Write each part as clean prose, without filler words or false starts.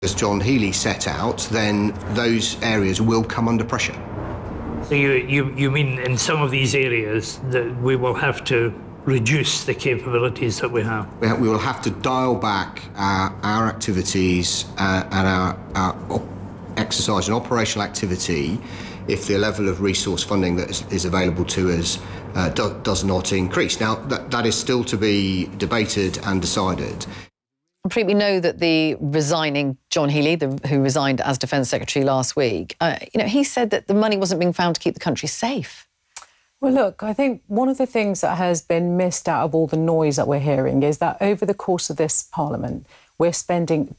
As John Healey set out, then those areas will come under pressure. So you mean in some of these areas that we will have to reduce the capabilities that we have? We will have to dial back our activities and our exercise and operational activity if the level of resource funding that is available to us does not increase. Now, that is still to be debated and decided. We know that the resigning John Healey, who resigned as Defence Secretary last week, he said that the money wasn't being found to keep the country safe. Well, look, I think one of the things that has been missed out of all the noise that we're hearing is that over the course of this Parliament, we're spending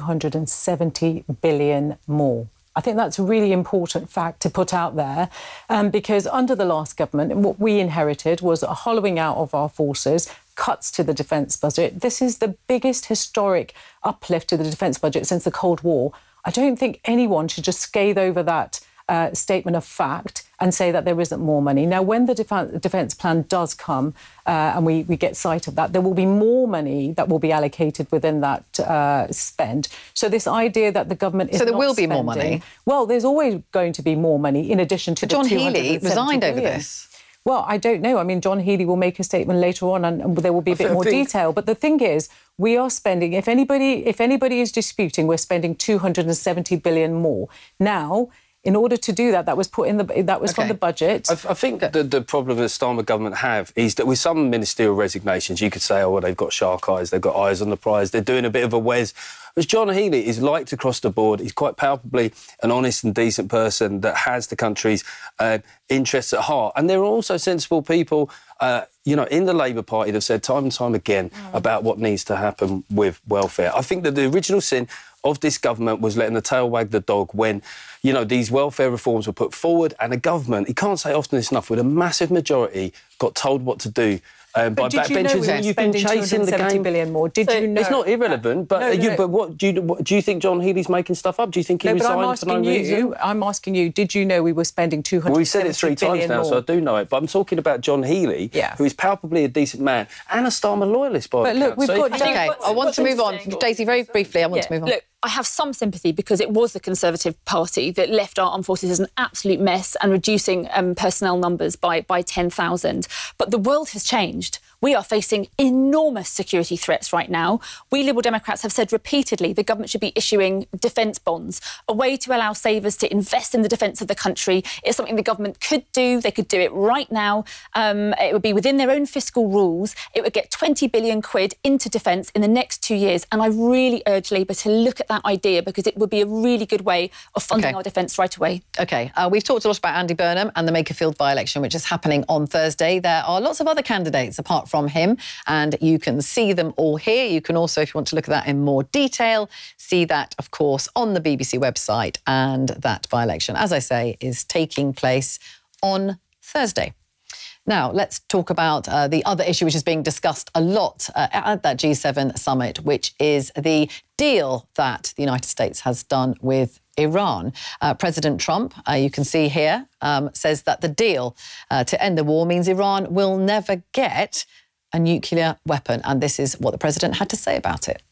$270 billion more. I think that's a really important fact to put out there because under the last government, what we inherited was a hollowing out of our forces, cuts to the defence budget. This is the biggest historic uplift to the defence budget since the Cold War. I don't think anyone should just scathe over that statement of fact and say that there isn't more money. Now, when the defence plan does come and we get sight of that, there will be more money that will be allocated within that spend. So this idea that the government is So there not will be spending, more money? Well, there's always going to be more money in addition to the John 270 Healey resigned billion. over this. Well, I don't know. I mean, John Healey will make a statement later on and there will be a bit more detail. But the thing is, we are spending, if anybody is disputing, we're spending $270 billion more. Now, in order to do that, that was put in from the budget. I think the problem the Starmer government have is that with some ministerial resignations, you could say, oh, well, they've got shark eyes, they've got eyes on the prize, they're doing a bit of a Wes. Whereas John Healey is liked across the board. He's quite palpably an honest and decent person that has the country's interests at heart. And there are also sensible people, in the Labour Party that have said time and time again about what needs to happen with welfare. I think that the original sin of this government was letting the tail wag the dog when, these welfare reforms were put forward and a government, you can't say often this enough, with a massive majority got told what to do. By backbenchers, and you've been chasing the game. Billion more. Did you know? It's not irrelevant, but But what do you think? John Healey's making stuff up? Do you think he resigned for no reason? I'm asking you. Did you know we were spending $270 billion? Well, we've said it 3 times now, so I do know it. But I'm talking about John Healey, who is palpably a decent man and a Starmer loyalist. But look, we've got. Okay, I want to move on, Daisy. Very briefly, I want to move on. Look, I have some sympathy because it was the Conservative Party that left our armed forces as an absolute mess and reducing personnel numbers by 10,000. But the world has changed. We are facing enormous security threats right now. We Liberal Democrats have said repeatedly the government should be issuing defence bonds, a way to allow savers to invest in the defence of the country. It's something the government could do. They could do it right now. It would be within their own fiscal rules. It would get 20 billion quid into defence in the next 2 years. And I really urge Labour to look at that idea because it would be a really good way of funding our defence right away. OK, we've talked a lot about Andy Burnham and the Makerfield by-election, which is happening on Thursday. There are lots of other candidates apart from him, and you can see them all here. You can also, if you want to look at that in more detail, see that, of course, on the BBC website. And that by-election, as I say, is taking place on Thursday. Now, let's talk about the other issue which is being discussed a lot at that G7 summit, which is the deal that the United States has done with Iran. President Trump, you can see here, says that the deal to end the war means Iran will never get a nuclear weapon. And this is what the president had to say about it.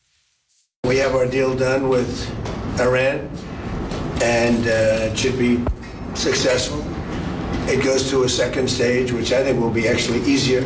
We have our deal done with Iran, and it should be successful. It goes to a second stage, which I think will be actually easier.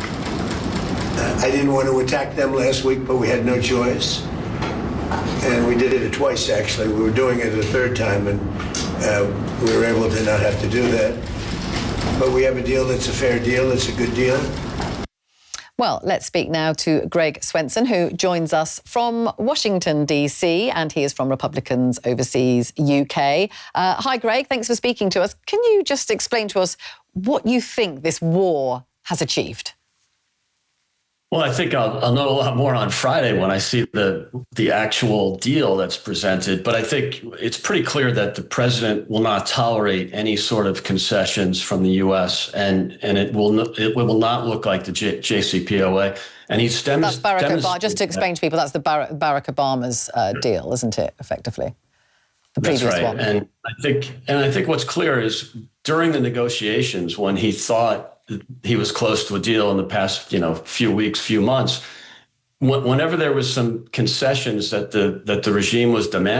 I didn't want to attack them last week, but we had no choice. And we did it twice, actually. We were doing it a third time, and we were able to not have to do that. But we have a deal that's a fair deal. It's a good deal. Well, let's speak now to Greg Swenson, who joins us from Washington, D.C., and he is from Republicans Overseas UK. Hi, Greg. Thanks for speaking to us. Can you just explain to us what you think this war has achieved? Well, I think I'll know a lot more on Friday when I see the actual deal that's presented. But I think it's pretty clear that the president will not tolerate any sort of concessions from the U.S. and it will not look like the JCPOA. And he's That's Barack Obama. Just to explain to people, that's the Barack Obama's deal, isn't it? Effectively, the previous one. And I think what's clear is during the negotiations, when he thought he was close to a deal in the past, few weeks, few months, whenever there was some concessions that the regime was demanding,